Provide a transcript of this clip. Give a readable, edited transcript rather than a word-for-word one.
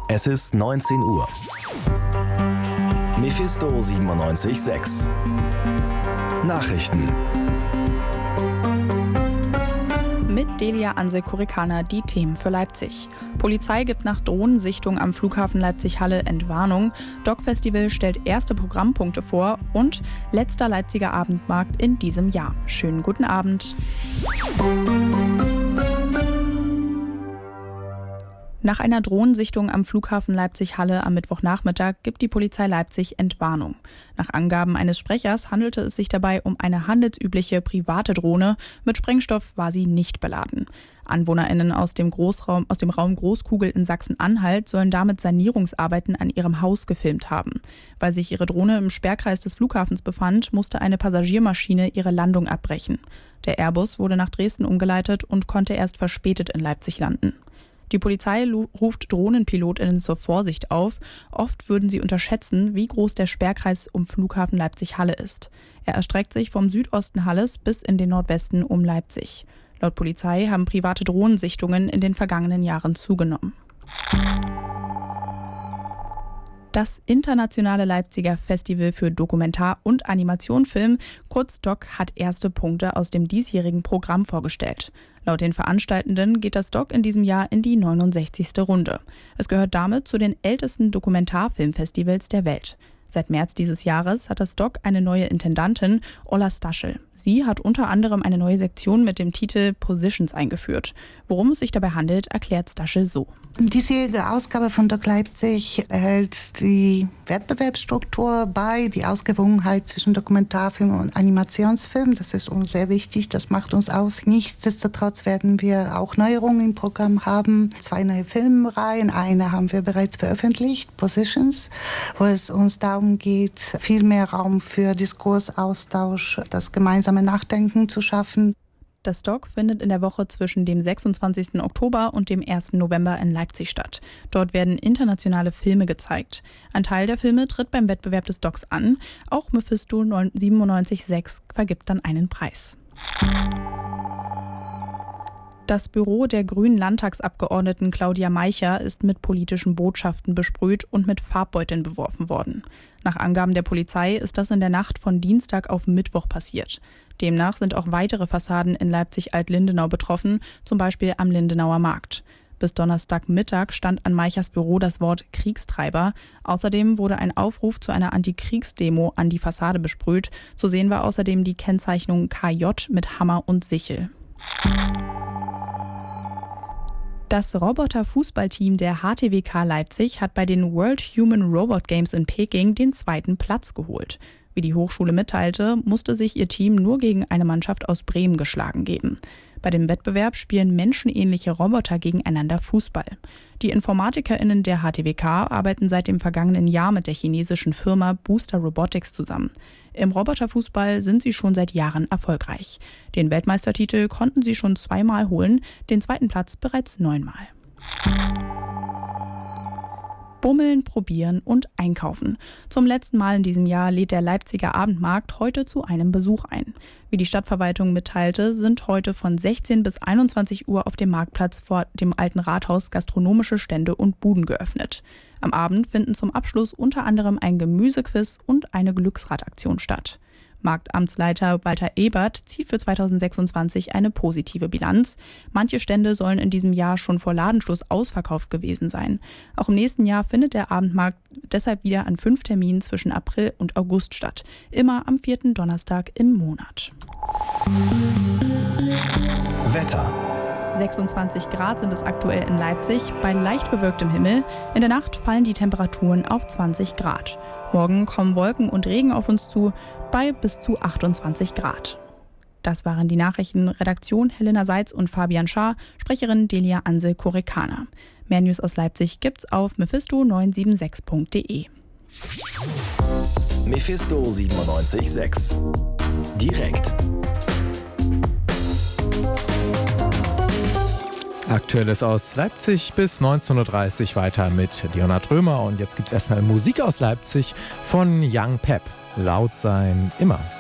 Es ist 19 Uhr. Mephisto 97.6. Nachrichten. Mit Delia Ansel-Kurikana die Themen für Leipzig. Polizei gibt nach Drohnensichtung am Flughafen Leipzig-Halle Entwarnung. Dog-Festival stellt erste Programmpunkte vor und letzter Leipziger Abendmarkt in diesem Jahr. Schönen guten Abend. Nach einer Drohnensichtung am Flughafen Leipzig-Halle am Mittwochnachmittag gibt die Polizei Leipzig Entwarnung. Nach Angaben eines Sprechers handelte es sich dabei um eine handelsübliche private Drohne. Mit Sprengstoff war sie nicht beladen. AnwohnerInnen aus dem Raum Großkugel in Sachsen-Anhalt sollen damit Sanierungsarbeiten an ihrem Haus gefilmt haben. Weil sich ihre Drohne im Sperrkreis des Flughafens befand, musste eine Passagiermaschine ihre Landung abbrechen. Der Airbus wurde nach Dresden umgeleitet und konnte erst verspätet in Leipzig landen. Die Polizei ruft DrohnenpilotInnen zur Vorsicht auf. Oft würden sie unterschätzen, wie groß der Sperrkreis um Flughafen Leipzig-Halle ist. Er erstreckt sich vom Südosten Halles bis in den Nordwesten um Leipzig. Laut Polizei haben private Drohnensichtungen in den vergangenen Jahren zugenommen. Das internationale Leipziger Festival für Dokumentar- und Animationsfilm, kurz DOC, hat erste Punkte aus dem diesjährigen Programm vorgestellt. Laut den Veranstaltenden geht das DOC in diesem Jahr in die 69. Runde. Es gehört damit zu den ältesten Dokumentarfilmfestivals der Welt. Seit März dieses Jahres hat das DOC eine neue Intendantin, Ola Staschel. Sie hat unter anderem eine neue Sektion mit dem Titel Positions eingeführt. Worum es sich dabei handelt, erklärt Staschel so. Die diesjährige Ausgabe von DOC Leipzig erhält die Wettbewerbsstruktur bei, die Ausgewogenheit zwischen Dokumentarfilm und Animationsfilm. Das ist uns sehr wichtig, das macht uns aus. Nichtsdestotrotz werden wir auch Neuerungen im Programm haben. 2 neue Filmreihen, eine haben wir bereits veröffentlicht, Positions, wo es uns darum geht, viel mehr Raum für Diskursaustausch, das gemeinsame Nachdenken zu schaffen. Das DOC findet in der Woche zwischen dem 26. Oktober und dem 1. November in Leipzig statt. Dort werden internationale Filme gezeigt. Ein Teil der Filme tritt beim Wettbewerb des DOCs an. Auch Mephisto 97.6 vergibt dann einen Preis. Das Büro der grünen Landtagsabgeordneten Claudia Meicher ist mit politischen Botschaften besprüht und mit Farbbeuteln beworfen worden. Nach Angaben der Polizei ist das in der Nacht von Dienstag auf Mittwoch passiert. Demnach sind auch weitere Fassaden in Leipzig-Alt-Lindenau betroffen, zum Beispiel am Lindenauer Markt. Bis Donnerstagmittag stand an Meichers Büro das Wort Kriegstreiber. Außerdem wurde ein Aufruf zu einer Antikriegsdemo an die Fassade besprüht. Zu sehen war außerdem die Kennzeichnung KJ mit Hammer und Sichel. Das Roboter-Fußballteam der HTWK Leipzig hat bei den World Human Robot Games in Peking den 2. Platz geholt. Wie die Hochschule mitteilte, musste sich ihr Team nur gegen eine Mannschaft aus Bremen geschlagen geben. Bei dem Wettbewerb spielen menschenähnliche Roboter gegeneinander Fußball. Die InformatikerInnen der HTWK arbeiten seit dem vergangenen Jahr mit der chinesischen Firma Booster Robotics zusammen. Im Roboterfußball sind sie schon seit Jahren erfolgreich. Den Weltmeistertitel konnten sie schon 2-mal holen, den 2. Platz bereits 9-mal. Bummeln, probieren und einkaufen. Zum letzten Mal in diesem Jahr lädt der Leipziger Abendmarkt heute zu einem Besuch ein. Wie die Stadtverwaltung mitteilte, sind heute von 16 bis 21 Uhr auf dem Marktplatz vor dem Alten Rathaus gastronomische Stände und Buden geöffnet. Am Abend finden zum Abschluss unter anderem ein Gemüsequiz und eine Glücksradaktion statt. Marktamtsleiter Walter Ebert zieht für 2026 eine positive Bilanz. Manche Stände sollen in diesem Jahr schon vor Ladenschluss ausverkauft gewesen sein. Auch im nächsten Jahr findet der Abendmarkt deshalb wieder an 5 Terminen zwischen April und August statt. Immer am 4. Donnerstag im Monat. Wetter. 26 Grad sind es aktuell in Leipzig, bei leicht bewölktem Himmel. In der Nacht fallen die Temperaturen auf 20 Grad. Morgen kommen Wolken und Regen auf uns zu, bei bis zu 28 Grad. Das waren die Nachrichten. Redaktion Helena Seitz und Fabian Schaar, Sprecherin Delia Ansel-Kurikana. Mehr News aus Leipzig gibt's auf mephisto976.de. Mephisto 97.6. Direkt. Aktuelles aus Leipzig bis 19.30 Uhr weiter mit Leonhard Römer. Und jetzt gibt es erstmal Musik aus Leipzig von Young Pep. Laut sein immer.